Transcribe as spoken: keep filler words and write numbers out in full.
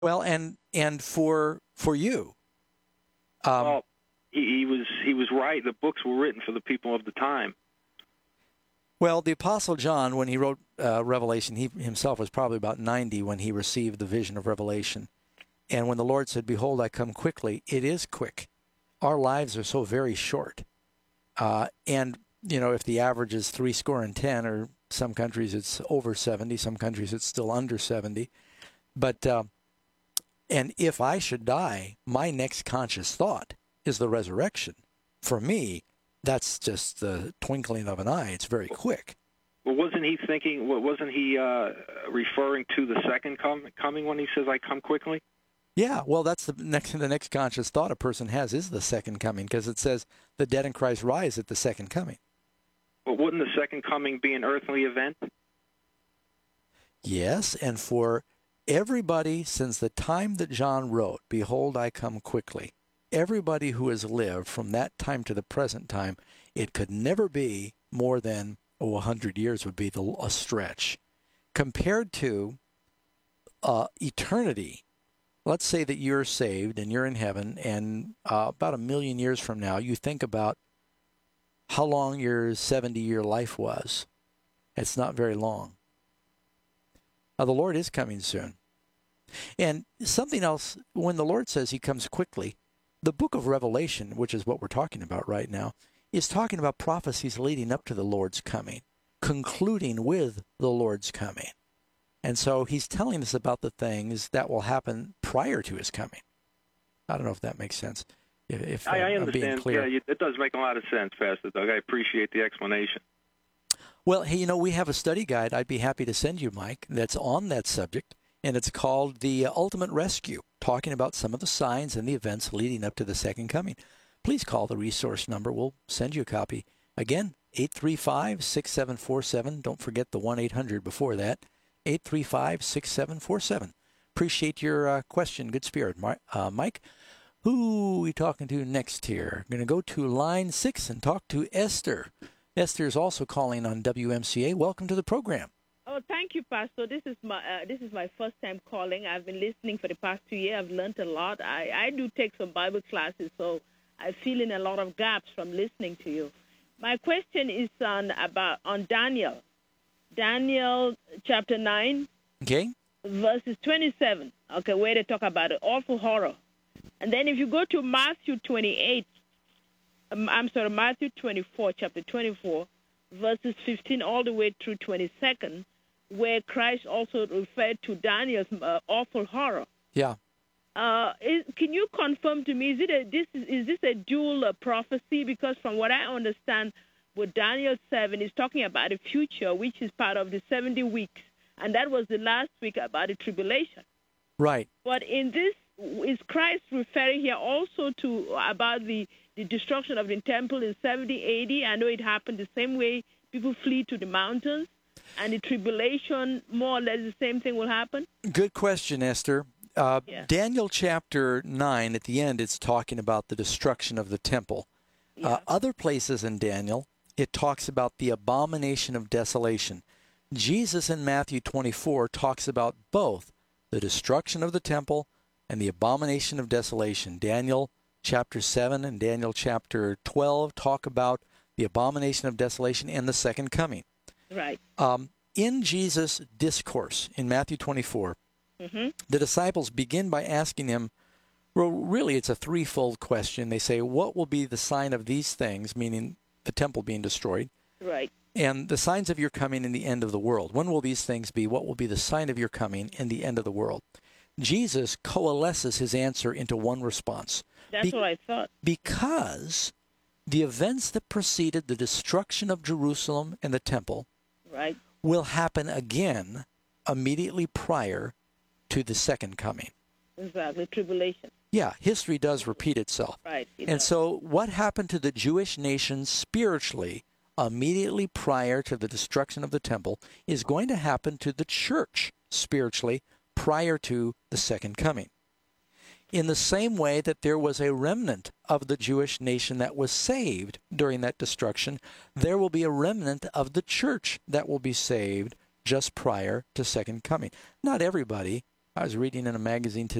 Well, and and for for you. Um, well, he, he was he was right. The books were written for the people of the time. Well, the Apostle John, when he wrote uh, Revelation, he himself was probably about ninety when he received the vision of Revelation. And when the Lord said, "Behold, I come quickly," it is quick. Our lives are so very short. Uh, and, you know, if the average is three score and ten, or some countries it's over seventy, some countries it's still under seventy. But, uh, and if I should die, my next conscious thought is the resurrection. For me, that's just the twinkling of an eye. It's very quick. Well, wasn't he thinking, wasn't he uh, referring to the second com- coming when he says, "I come quickly"? Yeah, well, that's the next the next conscious thought a person has is the second coming, because it says the dead in Christ rise at the second coming. But wouldn't the second coming be an earthly event? Yes, and for everybody since the time that John wrote, "Behold, I come quickly," everybody who has lived from that time to the present time, it could never be more than, oh, a hundred years would be the, a stretch. Compared to uh, eternity, let's say that you're saved and you're in heaven, and uh, about a million years from now, you think about how long your seventy-year life was. It's not very long. Now, the Lord is coming soon. And something else, when the Lord says he comes quickly, the book of Revelation, which is what we're talking about right now, is talking about prophecies leading up to the Lord's coming, concluding with the Lord's coming. And so he's telling us about the things that will happen prior to his coming. I don't know if that makes sense. If, if I, I I'm understand. being clear. Yeah, it does make a lot of sense, Pastor Doug. I appreciate the explanation. Well, hey, you know, we have a study guide I'd be happy to send you, Mike, that's on that subject, and it's called The Ultimate Rescue, talking about some of the signs and the events leading up to the second coming. Please call the resource number. We'll send you a copy. Again, eight three five, six seven four seven. Don't forget the one eight hundred before that, eight three five, six seven four seven. Appreciate your uh, question. Good spirit, uh, Mike. Who are we talking to next here? I'm going to go to line six and talk to Esther. Esther is also calling on W M C A. Welcome to the program. Oh, thank you, Pastor. This is my uh, this is my first time calling. I've been listening for the past two years. I've learned a lot. I, I do take some Bible classes, so I fill in a lot of gaps from listening to you. My question is on about on Daniel, Daniel chapter nine, okay, verses twenty-seven. Okay, where they talk about it, awful horror, and then if you go to Matthew twenty-eight. I'm sorry, Matthew twenty-four, chapter twenty-four, verses fifteen all the way through twenty-second, where Christ also referred to Daniel's uh, awful horror. Yeah. Uh, is, can you confirm to me, is, it a, this, is this a dual uh, prophecy? Because from what I understand, with Daniel seven is talking about the future, which is part of the seventy weeks, and that was the last week about the tribulation. Right. But in this, is Christ referring here also to about the the destruction of the temple in seventy A D? I know it happened the same way. People flee to the mountains, and the tribulation, more or less the same thing will happen? Good question, Esther. Uh, yeah. Daniel chapter nine, at the end, it's talking about the destruction of the temple. Yeah. Uh, other places in Daniel, it talks about the abomination of desolation. Jesus in Matthew twenty-four talks about both the destruction of the temple and the abomination of desolation. Daniel chapter seven and Daniel chapter twelve talk about the abomination of desolation and the second coming. Right. Um, in Jesus' discourse in Matthew twenty-four, mm-hmm. the disciples begin by asking him, well, really it's a threefold question. They say, what will be the sign of these things, meaning the temple being destroyed? Right. And the signs of your coming in the end of the world. When will these things be? What will be the sign of your coming in the end of the world? Jesus coalesces his answer into one response. That's Be- what I thought. Because the events that preceded the destruction of Jerusalem and the temple right. will happen again immediately prior to the second coming. Exactly, tribulation. Yeah, history does repeat itself. Right. It and does. so what happened to the Jewish nation spiritually immediately prior to the destruction of the temple is going to happen to the church spiritually prior to the second coming. In the same way that there was a remnant of the Jewish nation that was saved during that destruction, there will be a remnant of the church that will be saved just prior to second coming. Not everybody, I was reading in a magazine today